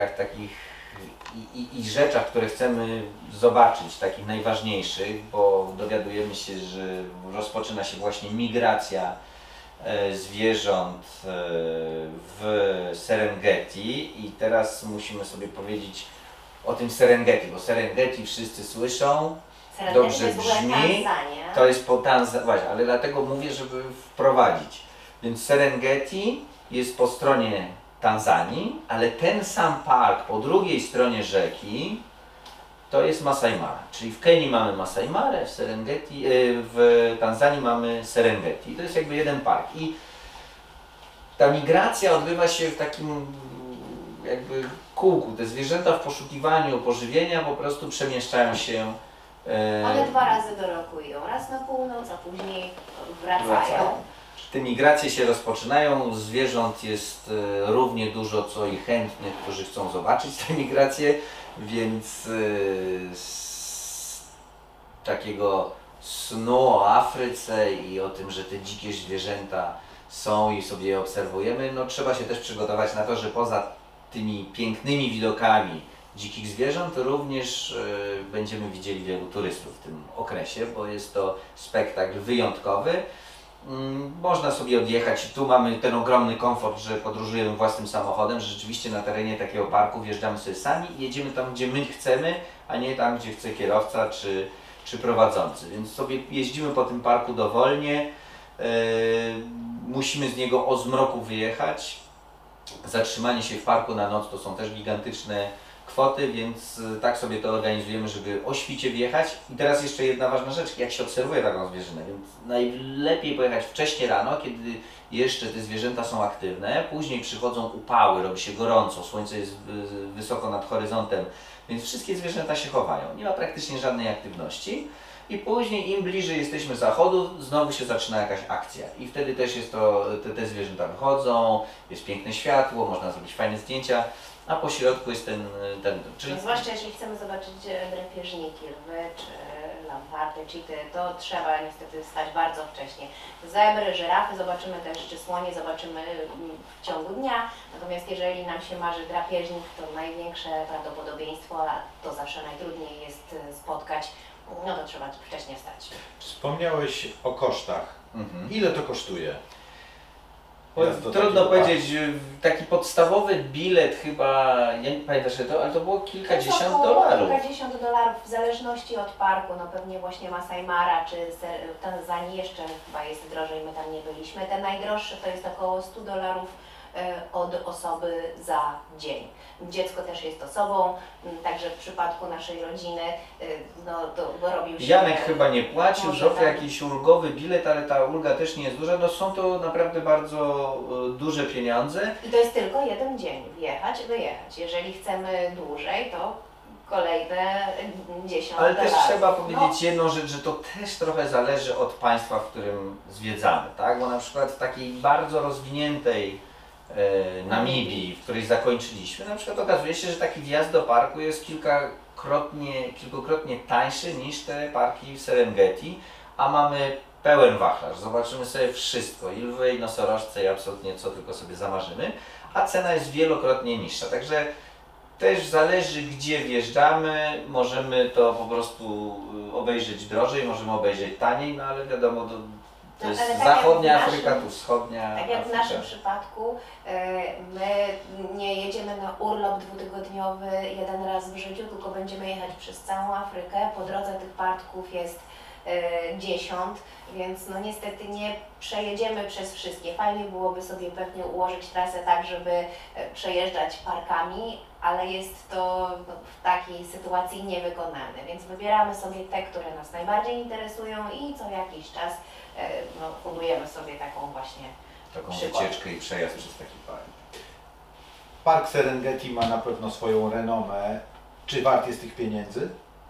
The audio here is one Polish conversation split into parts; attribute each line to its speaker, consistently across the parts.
Speaker 1: takich i rzeczach, które chcemy zobaczyć, takich najważniejszych, bo dowiadujemy się, że rozpoczyna się właśnie migracja zwierząt w Serengeti i teraz musimy sobie powiedzieć o tym Serengeti, bo Serengeti wszyscy słyszą,
Speaker 2: Serengeti
Speaker 1: dobrze
Speaker 2: to jest
Speaker 1: brzmi, to jest po Tanzanii, właśnie, ale dlatego mówię, żeby wprowadzić. Więc Serengeti jest po stronie Tanzanii, ale ten sam park po drugiej stronie rzeki to jest Masai Mara. Czyli w Kenii mamy Masai Marę, w Serengeti, w Tanzanii mamy Serengeti. To jest jakby jeden park. I ta migracja odbywa się w takim jakby kółku. Te zwierzęta w poszukiwaniu pożywienia po prostu przemieszczają się.
Speaker 2: One 2 razy do roku idą. Raz na północ, a później wracają.
Speaker 1: Te migracje się rozpoczynają, zwierząt jest równie dużo, co i chętnych, którzy chcą zobaczyć te migracje, więc z takiego snu o Afryce i o tym, że te dzikie zwierzęta są i sobie je obserwujemy, no trzeba się też przygotować na to, że poza tymi pięknymi widokami dzikich zwierząt również będziemy widzieli wielu turystów w tym okresie, bo jest to spektakl wyjątkowy. Można sobie odjechać. Tu mamy ten ogromny komfort, że podróżujemy własnym samochodem, że rzeczywiście na terenie takiego parku wjeżdżamy sobie sami i jedziemy tam, gdzie my chcemy, a nie tam, gdzie chce kierowca czy prowadzący. Więc sobie jeździmy po tym parku dowolnie. Musimy z niego o zmroku wyjechać. Zatrzymanie się w parku na noc to są też gigantyczne kwoty, więc tak sobie to organizujemy, żeby o świcie wjechać. I teraz jeszcze jedna ważna rzecz, jak się obserwuje taką zwierzynę, więc najlepiej pojechać wcześnie rano, kiedy jeszcze te zwierzęta są aktywne, później przychodzą upały, robi się gorąco, słońce jest wysoko nad horyzontem, więc wszystkie zwierzęta się chowają, nie ma praktycznie żadnej aktywności. I później im bliżej jesteśmy zachodu, znowu się zaczyna jakaś akcja. I wtedy też jest to, te zwierzęta wychodzą, jest piękne światło, można zrobić fajne zdjęcia, a po środku jest
Speaker 2: czyli... No zwłaszcza jeśli chcemy zobaczyć drapieżniki, lwy czy lamparty, cheety, to trzeba niestety wstać bardzo wcześnie. Zebry, żyrafy zobaczymy też, czy słonie zobaczymy w ciągu dnia, natomiast jeżeli nam się marzy drapieżnik, to największe prawdopodobieństwo, a to zawsze najtrudniej jest spotkać, no to trzeba wcześniej wstać.
Speaker 3: Wspomniałeś o kosztach. Ile to kosztuje?
Speaker 1: Trudno powiedzieć, taki podstawowy bilet chyba, nie pamiętasz to, ale to było kilkadziesiąt dolarów.
Speaker 2: Kilkadziesiąt dolarów w zależności od parku, no pewnie właśnie Masai Mara czy w Tanzanii jeszcze chyba jest drożej, my tam nie byliśmy. Te najdroższe to jest około 100 dolarów od osoby za dzień. Dziecko też jest osobą, także w przypadku naszej rodziny no, to robił się...
Speaker 1: Janek chyba nie płacił, Żofia jakiś ulgowy bilet, ale ta ulga też nie jest duża, no są to naprawdę bardzo duże pieniądze.
Speaker 2: I to jest tylko jeden dzień, wjechać, wyjechać. Jeżeli chcemy dłużej, to kolejne 10
Speaker 1: Ale też
Speaker 2: dolarów.
Speaker 1: trzeba powiedzieć jedną rzecz, że to też trochę zależy od państwa, w którym zwiedzamy, tak? Bo na przykład w takiej bardzo rozwiniętej Namibii, w której zakończyliśmy, na przykład okazuje się, że taki wjazd do parku jest kilkukrotnie tańszy niż te parki w Serengeti, a mamy pełen wachlarz. Zobaczymy sobie wszystko, i lwy, i nosorożce, i absolutnie co tylko sobie zamarzymy, a cena jest wielokrotnie niższa. Także też zależy, gdzie wjeżdżamy, możemy to po prostu obejrzeć drożej, możemy obejrzeć taniej, no ale wiadomo, to jest
Speaker 2: tak
Speaker 1: zachodnia Afryka, tu wschodnia
Speaker 2: Tak jak
Speaker 1: Afryka.
Speaker 2: w naszym przypadku, my nie jedziemy na urlop 2-tygodniowy jeden raz w życiu, tylko będziemy jechać przez całą Afrykę. Po drodze tych parków jest 10, więc no niestety nie przejedziemy przez wszystkie. Fajnie byłoby sobie pewnie ułożyć trasę tak, żeby przejeżdżać parkami, ale jest to w takiej sytuacji niewykonalne, więc wybieramy sobie te, które nas najbardziej interesują i co jakiś czas no, fundujemy sobie taką właśnie
Speaker 1: wycieczkę i przejazd przez taki park.
Speaker 3: Park Serengeti ma na pewno swoją renomę. Czy wart jest tych pieniędzy?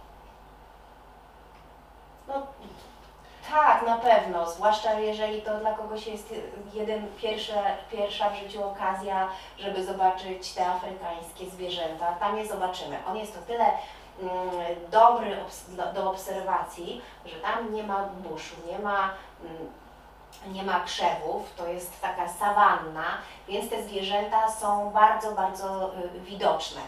Speaker 2: No, tak, na pewno, zwłaszcza jeżeli to dla kogoś jest pierwsza w życiu okazja, żeby zobaczyć te afrykańskie zwierzęta. Tam je zobaczymy. On jest o tyle dobry do obserwacji, że tam nie ma buszu, nie ma krzewów, to jest taka sawanna, więc te zwierzęta są bardzo, bardzo widoczne.